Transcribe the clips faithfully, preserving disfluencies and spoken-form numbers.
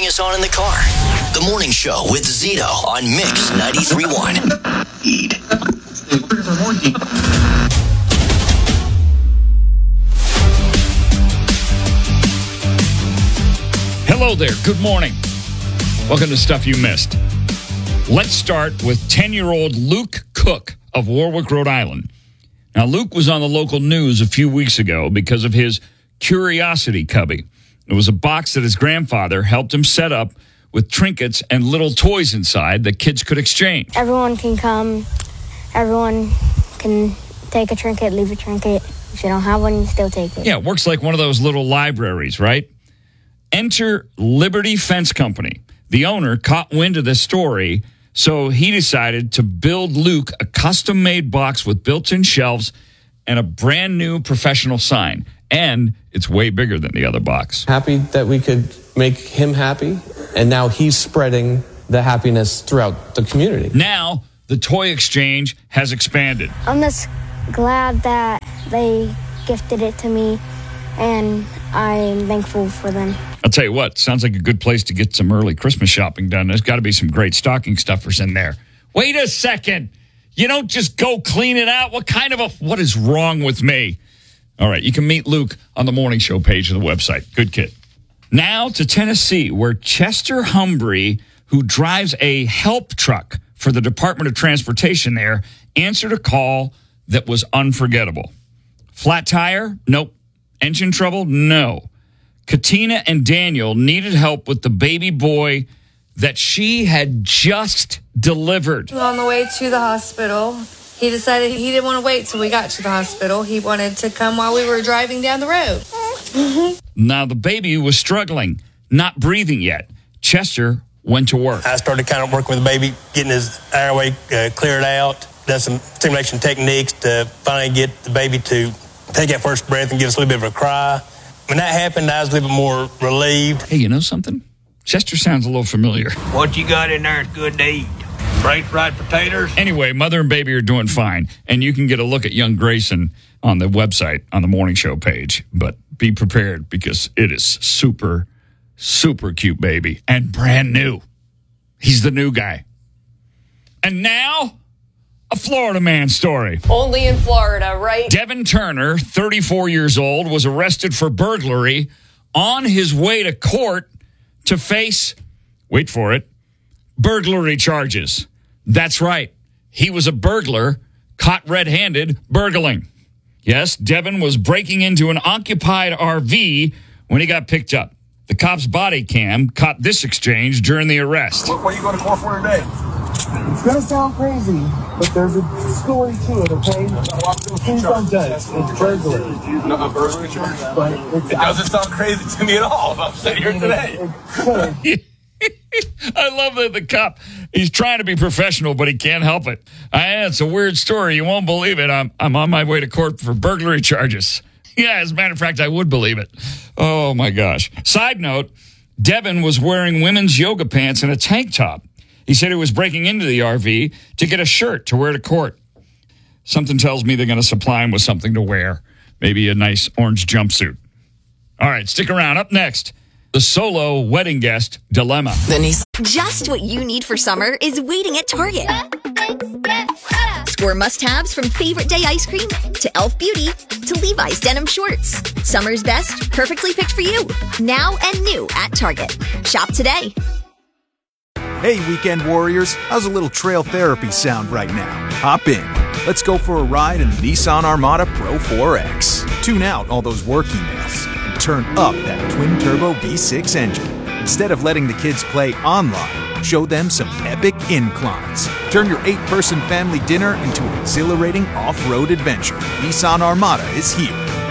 us on in the car. The Morning Show with Zito on Mix ninety-three point one. Eat. Hello there. Good morning. Welcome to Stuff You Missed. Let's start with ten-year-old Luke Cook of Warwick, Rhode Island. Now, Luke was on the local news a few weeks ago because of his Curiosity Cubby. It was a box that his grandfather helped him set up with trinkets and little toys inside that kids could exchange. Everyone can come. Everyone can take a trinket, leave a trinket. If you don't have one, you still take it. Yeah, it works like one of those little libraries, right? Enter Liberty Fence Company. The owner caught wind of this story, so he decided to build Luke a custom-made box with built-in shelves and a brand-new professional sign. And it's way bigger than the other box. Happy that we could make him happy, and now he's spreading the happiness throughout the community. Now, the toy exchange has expanded. I'm just glad that they gifted it to me, and I'm thankful for them. I'll tell you what, sounds like a good place to get some early Christmas shopping done. There's got to be some great stocking stuffers in there. Wait a second. You don't just go clean it out. What kind of a, what is wrong with me? All right, you can meet Luke on the Morning Show page of the website. Good kid. Now to Tennessee, where Chester Humbry, who drives a help truck for the Department of Transportation there, answered a call that was unforgettable. Flat tire? Nope. Engine trouble? No. Katina and Daniel needed help with the baby boy that she had just delivered. On the way to the hospital, he decided he didn't want to wait till we got to the hospital. He wanted to come while we were driving down the road. Mm-hmm. Now, the baby was struggling, not breathing yet. Chester went to work. I started kind of working with the baby, getting his airway uh, cleared out, done some stimulation techniques to finally get the baby to take that first breath and give us a little bit of a cry. When that happened, I was a little bit more relieved. Hey, you know something? Chester sounds a little familiar. What you got in there is good to eat. Great fried potatoes. Anyway, mother and baby are doing fine, and you can get a look at young Grayson on the website on the Morning Show page. But be prepared because it is super, super cute baby and brand new. He's the new guy. And now, a Florida man story. Only in Florida, right? Devin Turner, thirty-four years old, was arrested for burglary on his way to court to face, wait for it, burglary charges. That's right. He was a burglar caught red-handed burgling. Yes, Devin was breaking into an occupied R V when he got picked up. The cop's body cam caught this exchange during the arrest. What, what are you going to court for today? It's going to sound crazy, but there's a story to it, okay? Please don't judge. It's burglary. No, a burglary charge? But it's, it doesn't sound crazy to me at all. I'm sitting here today. I love that the cop, he's trying to be professional, but he can't help it. I, it's a weird story. You won't believe it. I'm, I'm on my way to court for burglary charges. Yeah, as a matter of fact, I would believe it. Oh, my gosh. Side note, Devin was wearing women's yoga pants and a tank top. He said he was breaking into the R V to get a shirt to wear to court. Something tells me they're going to supply him with something to wear. Maybe a nice orange jumpsuit. All right, stick around. Up next, the solo wedding guest dilemma. Then he's just what you need for summer is waiting at Target. Score must-haves from favorite day ice cream to Elf Beauty to Levi's denim shorts. Summer's best, perfectly picked for you. Now and new at Target. Shop today. Hey, weekend warriors, how's a little trail therapy sound right now? Hop in. Let's go for a ride in the Nissan Armada Pro four X. Tune out all those work emails and turn up that twin-turbo V six engine. Instead of letting the kids play online, show them some epic inclines. Turn your eight-person family dinner into an exhilarating off-road adventure. Nissan Armada is here.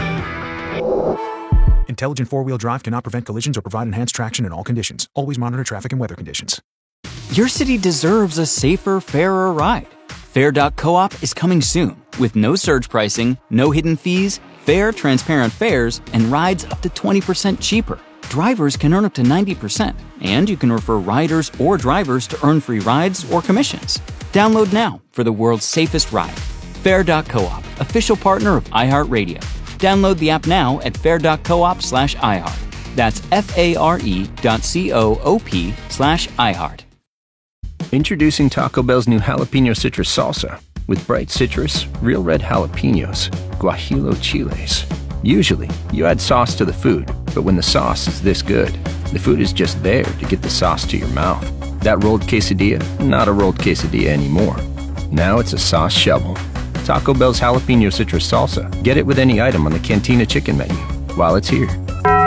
Intelligent four-wheel drive cannot prevent collisions or provide enhanced traction in all conditions. Always monitor traffic and weather conditions. Your city deserves a safer, fairer ride. Fair dot coop is coming soon with no surge pricing, no hidden fees, fair, transparent fares, and rides up to twenty percent cheaper. Drivers can earn up to ninety percent, and you can refer riders or drivers to earn free rides or commissions. Download now for the world's safest ride. Fair dot coop, official partner of iHeartRadio. Download the app now at fair dot coop slash iHeart. That's F-A-R-E dot C-O-O-P slash iHeart. Introducing Taco Bell's new jalapeno citrus salsa with bright citrus, real red jalapenos, guajillo chiles. Usually, you add sauce to the food, but when the sauce is this good, the food is just there to get the sauce to your mouth. That rolled quesadilla, not a rolled quesadilla anymore. Now it's a sauce shovel. Taco Bell's jalapeno citrus salsa. Get it with any item on the Cantina chicken menu while it's here.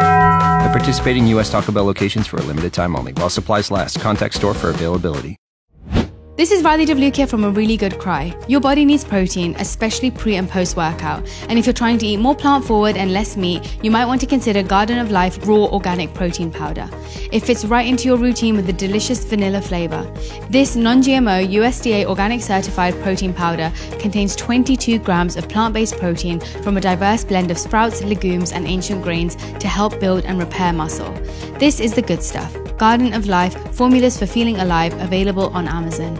At participating U S Taco Bell locations for a limited time only. While supplies last. Contact store for availability. This is Radhi Devlukia from A Really Good Cry. Your body needs protein, especially pre and post workout. And if you're trying to eat more plant forward and less meat, you might want to consider Garden of Life Raw Organic Protein Powder. It fits right into your routine with the delicious vanilla flavor. This non-G M O U S D A organic certified protein powder contains twenty-two grams of plant-based protein from a diverse blend of sprouts, legumes, and ancient grains to help build and repair muscle. This is the good stuff. Garden of Life, formulas for feeling alive, available on Amazon.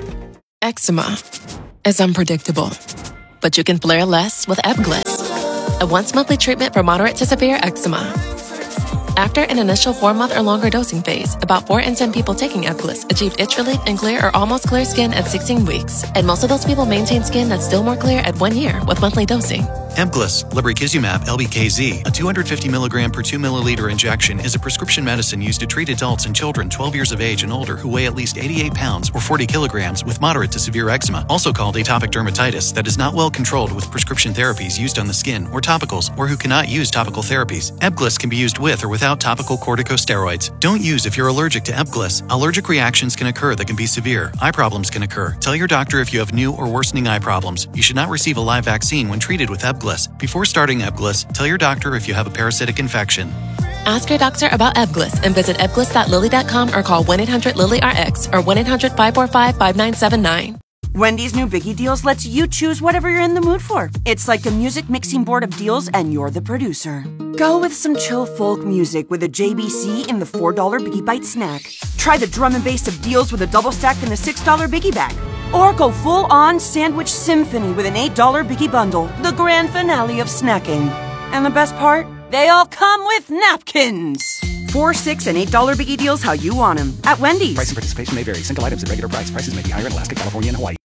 Eczema is unpredictable, but you can flare less with Ebglyss, a once-monthly treatment for moderate to severe eczema. After an initial four-month or longer dosing phase, about four in ten people taking Ebglyss achieved itch relief and clear or almost clear skin at sixteen weeks, and most of those people maintain skin that's still more clear at one year with monthly dosing. Ebglyss, lebrikizumab L B K Z, a two hundred fifty milligram per two milliliter injection, is a prescription medicine used to treat adults and children twelve years of age and older who weigh at least eighty-eight pounds or forty kilograms with moderate to severe eczema, also called atopic dermatitis, that is not well controlled with prescription therapies used on the skin or topicals, or who cannot use topical therapies. Ebglyss can be used with or without topical corticosteroids. Don't use if you're allergic to Ebglyss. Allergic reactions can occur that can be severe. Eye problems can occur. Tell your doctor if you have new or worsening eye problems. You should not receive a live vaccine when treated with Ebglyss. Before starting Ebglyss, tell your doctor if you have a parasitic infection. Ask your doctor about Ebglyss and visit ebglyss dot lilly dot com or call one eight hundred lilly R X or one eight hundred five four five five nine seven nine. Wendy's new Biggie Deals lets you choose whatever you're in the mood for. It's like a music mixing board of deals and you're the producer. Go with some chill folk music with a J B C in the four dollar Biggie Bite snack. Try the drum and bass of deals with a double stack in the six dollar Biggie Bag. Or go full-on sandwich symphony with an eight dollar Biggie Bundle, the grand finale of snacking. And the best part? They all come with napkins. Four, six, and eight dollar Biggie Deals how you want them at Wendy's. Price and participation may vary. Single items at regular price. Prices may be higher in Alaska, California, and Hawaii.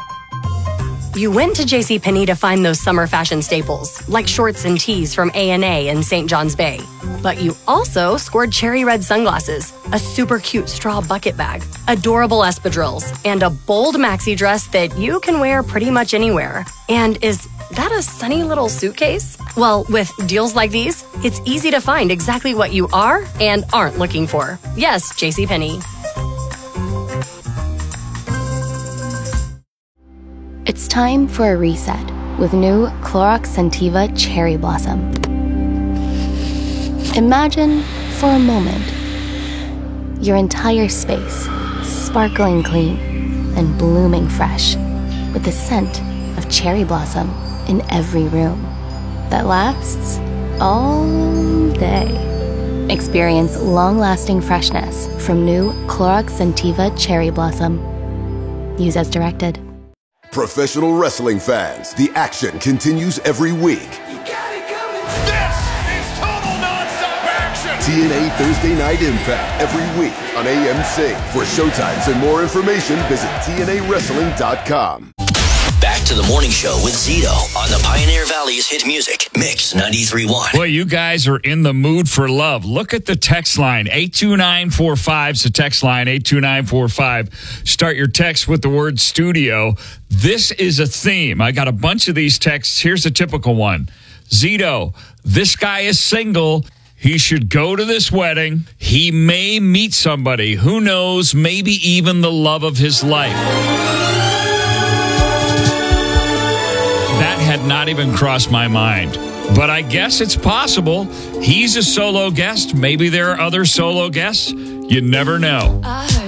You went to JCPenney to find those summer fashion staples, like shorts and tees from A and A in Saint John's Bay. But you also scored cherry red sunglasses, a super cute straw bucket bag, adorable espadrilles, and a bold maxi dress that you can wear pretty much anywhere. And is that a sunny little suitcase? Well, with deals like these, it's easy to find exactly what you are and aren't looking for. Yes, JCPenney. It's time for a reset with new Clorox Scentiva Cherry Blossom. Imagine, for a moment, your entire space sparkling clean and blooming fresh with the scent of cherry blossom in every room that lasts all day. Experience long-lasting freshness from new Clorox Scentiva Cherry Blossom. Use as directed. Professional wrestling fans, the action continues every week. You got it coming. This is total nonstop action. T N A Thursday Night Impact every week on A M C. For showtimes and more information, visit T N A wrestling dot com. Back to the morning show with Zito on the Pioneer Valley's hit music, Mix ninety-three point one. Boy, you guys are in the mood for love. Look at the text line. eight two nine four five is the text line, eight two nine four five. Start your text with the word studio. This is a theme. I got a bunch of these texts. Here's a typical one. Zito, this guy is single. He should go to this wedding. He may meet somebody. Who knows? Maybe even the love of his life. That had not even crossed my mind. But I guess it's possible. He's a solo guest. Maybe there are other solo guests. You never know.